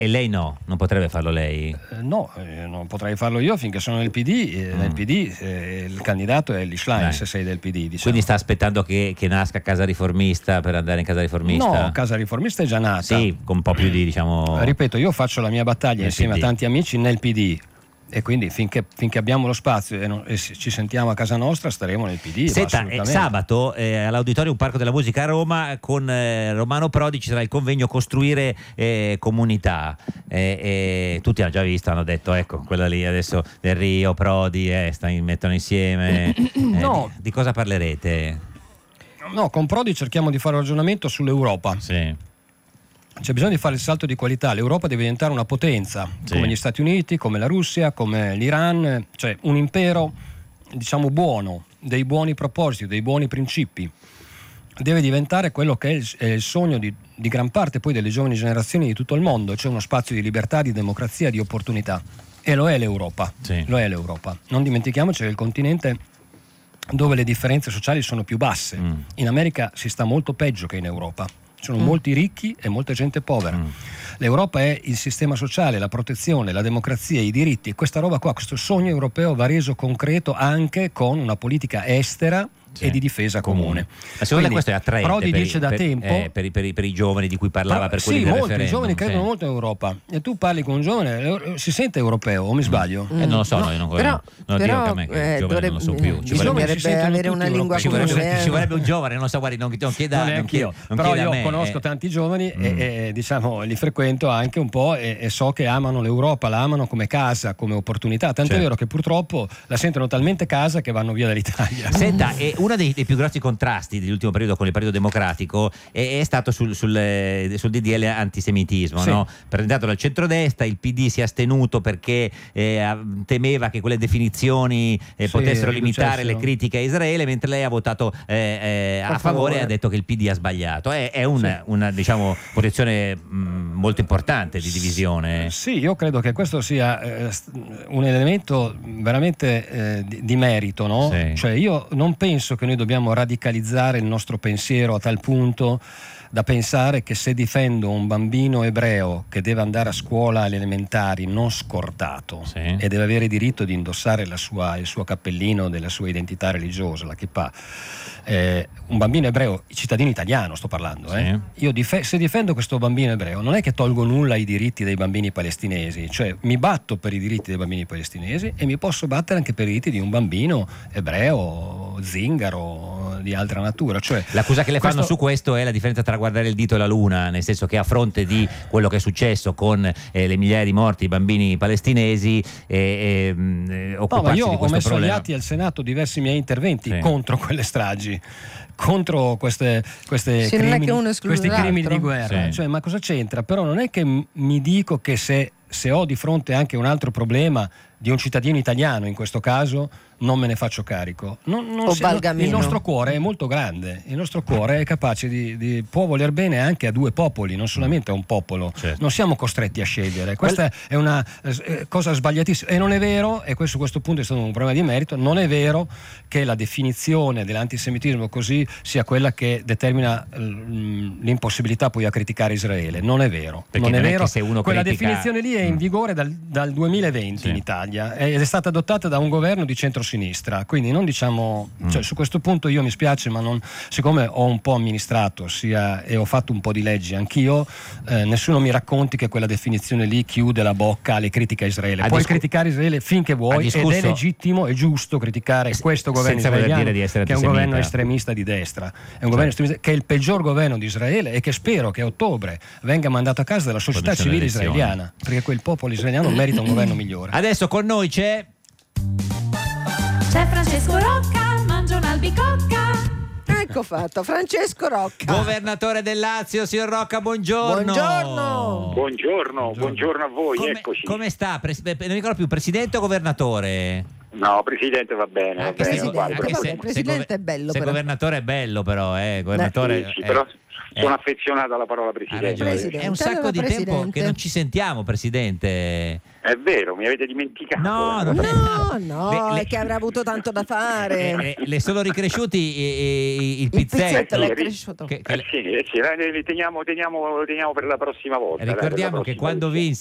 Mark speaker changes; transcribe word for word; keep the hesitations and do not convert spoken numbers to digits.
Speaker 1: E lei no? Non potrebbe farlo lei?
Speaker 2: Eh, no, eh, non potrei farlo io finché sono nel P D. Eh, mm. Nel P D eh, il candidato è Elly Schlein, se sei del P D. Diciamo.
Speaker 1: Quindi sta aspettando che, che nasca Casa Riformista per andare in Casa Riformista?
Speaker 2: No, Casa Riformista è già nata.
Speaker 1: Sì, con un po' più di, diciamo...
Speaker 2: Ripeto, io faccio la mia battaglia insieme P D. A tanti amici nel P D. E quindi finché, finché abbiamo lo spazio e, non, e ci sentiamo a casa nostra staremo nel P D.
Speaker 1: Senta, eh, sabato eh, all'Auditorium Parco della Musica a Roma con eh, Romano Prodi ci sarà il convegno Costruire eh, Comunità. Eh, eh, tutti hanno già visto, hanno detto ecco quella lì adesso del Rio, Prodi, eh, sta, mettono insieme. Eh,
Speaker 2: no.
Speaker 1: di, di cosa parlerete?
Speaker 2: No, con Prodi cerchiamo di fare un ragionamento sull'Europa.
Speaker 1: Sì.
Speaker 2: C'è bisogno di fare il salto di qualità. L'Europa deve diventare una potenza, sì. Come gli Stati Uniti, come la Russia, come l'Iran, cioè un impero, diciamo, buono, dei buoni propositi, dei buoni principi. Deve diventare quello che è il, è il sogno di, di gran parte poi delle giovani generazioni di tutto il mondo, cioè uno spazio di libertà, di democrazia, di opportunità. E lo è l'Europa. Sì. Lo è l'Europa. Non dimentichiamoci che è il continente dove le differenze sociali sono più basse. Mm. In America si sta molto peggio che in Europa. Ci sono mm. molti ricchi e molta gente povera. Mm. L'Europa è il sistema sociale, la protezione, la democrazia, i diritti, e questa roba qua, questo sogno europeo va reso concreto anche con una politica estera, sì, e di difesa comune.
Speaker 1: Ma secondo lei questo è attraente?
Speaker 2: Prodi
Speaker 1: per,
Speaker 2: dice da
Speaker 1: per,
Speaker 2: tempo
Speaker 1: eh, per, i, per, i, per i giovani di cui parlava, per quelli
Speaker 2: sì,
Speaker 1: del
Speaker 2: molti
Speaker 1: referendum.
Speaker 2: giovani credono
Speaker 1: sì.
Speaker 2: molto in Europa, e tu parli con un giovane, si sente europeo o mi sbaglio?
Speaker 1: Mm. Eh, non lo so,
Speaker 2: no,
Speaker 1: no, io non,
Speaker 3: però,
Speaker 1: non
Speaker 3: però,
Speaker 1: dico che a me che
Speaker 3: eh,
Speaker 1: giovani non lo so più.
Speaker 3: Ci bisognerebbe avere una lingua
Speaker 1: ci
Speaker 3: comune.
Speaker 1: vorrebbe, ci vorrebbe un giovane, non so, guardi, non, non chieda,
Speaker 2: non
Speaker 1: non chieda, non
Speaker 2: però
Speaker 1: chieda
Speaker 2: io
Speaker 1: a me,
Speaker 2: conosco
Speaker 1: eh.
Speaker 2: tanti giovani
Speaker 1: mm.
Speaker 2: e, e diciamo li frequento anche un po' e, e so che amano l'Europa, la amano come casa, come opportunità, tanto certo. È vero che purtroppo la sentono talmente casa che vanno via dall'Italia.
Speaker 1: Senta, e uno dei, dei più grossi contrasti dell'ultimo periodo con il Partito Democratico è, è stato sul, sul, sul D D L antisemitismo, sì. No? Presentato dal centrodestra, il P D si è astenuto perché eh, temeva che quelle definizioni eh, sì, potessero limitare le critiche a Israele, mentre lei ha votato eh, eh, a favore e ha detto che il P D ha sbagliato. È, è una, sì. una diciamo, posizione mh, molto importante di divisione.
Speaker 2: Sì, io credo che questo sia eh, un elemento veramente eh, di, di merito, no? Sì. Cioè io non penso che noi dobbiamo radicalizzare il nostro pensiero a tal punto da pensare che se difendo un bambino ebreo che deve andare a scuola alle elementari non scordato, sì, e deve avere diritto di indossare la sua, il suo cappellino della sua identità religiosa, la kippah, eh, un bambino ebreo, cittadino italiano sto parlando, sì, eh? Io dif- se difendo questo bambino ebreo non è che tolgo nulla ai diritti dei bambini palestinesi, cioè mi batto per i diritti dei bambini palestinesi e mi posso battere anche per i diritti di un bambino ebreo, zingaro, di altra natura. Cioè,
Speaker 1: l'accusa che le fanno
Speaker 2: questo...
Speaker 1: su questo è la differenza tra guardare il dito e la luna, nel senso che a fronte di quello che è successo con eh, le migliaia di morti, i bambini palestinesi, eh, eh, occuparsi
Speaker 2: no, ma io
Speaker 1: di questo
Speaker 2: ho messo
Speaker 1: problema.
Speaker 2: agli atti al Senato diversi miei interventi, sì,
Speaker 1: contro
Speaker 2: quelle stragi, contro queste, queste
Speaker 3: sì,
Speaker 2: crimini,
Speaker 3: l'altro.
Speaker 2: questi crimini di guerra,
Speaker 1: sì,
Speaker 2: cioè, ma cosa c'entra? Però non è che m- mi dico che se, se ho di fronte anche un altro problema di un cittadino italiano in questo caso non me ne faccio carico. Non, non
Speaker 3: o
Speaker 2: si,
Speaker 3: Balgamino.
Speaker 2: Il nostro cuore è molto grande, il nostro cuore è capace di, di può voler bene anche a due popoli, non solamente a un popolo, certo, non siamo costretti a scegliere. Questa Qual... è una eh, cosa sbagliatissima e non è vero, e questo, questo punto è stato un problema di merito, non è vero che la definizione dell'antisemitismo così sia quella che determina l- l'impossibilità poi a criticare Israele. Non è vero.
Speaker 1: Perché
Speaker 2: non è
Speaker 1: non
Speaker 2: vero.
Speaker 1: È che se uno
Speaker 2: quella
Speaker 1: critica...
Speaker 2: definizione lì è in vigore dal, dal duemilaventi, sì, in Italia ed è stata adottata da un governo di centrosinistra, quindi non diciamo, mm. cioè, su questo punto io mi spiace, ma non, siccome ho un po' amministrato sia, e ho fatto un po' di leggi anch'io, eh, nessuno mi racconti che quella definizione lì chiude la bocca alle critiche a Israele. Ha Puoi discu- criticare Israele finché vuoi ed è legittimo e giusto criticare questo governo israeliano,
Speaker 1: dire di essere
Speaker 2: che è un governo estremista di destra, è un governo estremista, che è il peggior governo di Israele e che spero che a ottobre venga mandato a casa dalla società civile israeliana, perché quel popolo israeliano merita un governo migliore.
Speaker 1: Adesso con noi c'è
Speaker 4: C'è Francesco Rocca, mangia un'albicocca.
Speaker 3: Ecco fatto, Francesco Rocca,
Speaker 1: governatore del Lazio. Signor Rocca, buongiorno.
Speaker 3: Buongiorno.
Speaker 5: Buongiorno, buongiorno a voi,
Speaker 1: come,
Speaker 5: eccoci.
Speaker 1: Come sta? Pres- non mi ricordo più, presidente o governatore?
Speaker 5: No, presidente va bene, va bene.
Speaker 3: Presidente,
Speaker 5: guarda,
Speaker 3: vabbè,
Speaker 5: se,
Speaker 3: il presidente
Speaker 1: se,
Speaker 3: è bello,
Speaker 1: se
Speaker 3: però.
Speaker 1: governatore è bello però, eh, governatore,
Speaker 5: sì, sì,
Speaker 1: eh.
Speaker 5: però Sono
Speaker 1: Eh.
Speaker 5: affezionato alla parola
Speaker 1: Ha
Speaker 5: Presidente.
Speaker 1: ragione.
Speaker 3: Presidente,
Speaker 1: È un sacco
Speaker 3: allora
Speaker 1: di
Speaker 3: Presidente.
Speaker 1: tempo che non ci sentiamo, Presidente.
Speaker 5: È vero, mi avete dimenticato.
Speaker 1: No, non
Speaker 3: No, no,
Speaker 1: Le- le-
Speaker 3: è che avrà avuto tanto da fare.
Speaker 1: Eh, eh, le sono ricresciuti i- i- il
Speaker 3: Il
Speaker 1: pizzetto.
Speaker 3: pizzetto le è
Speaker 5: Sì,
Speaker 3: cresciuto.
Speaker 1: Che- che
Speaker 5: Eh
Speaker 1: le-
Speaker 5: sì, eh sì, eh, li teniamo, teniamo, teniamo per la prossima volta. dai, per la
Speaker 1: Ricordiamo che
Speaker 5: prossima
Speaker 1: quando
Speaker 5: edizione.
Speaker 1: vinse